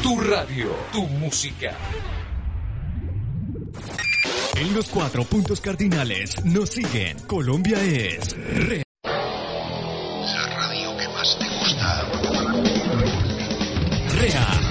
Tu radio, tu música. En los 4 puntos cardinales nos siguen. Colombia es la radio que más te gusta. Rea.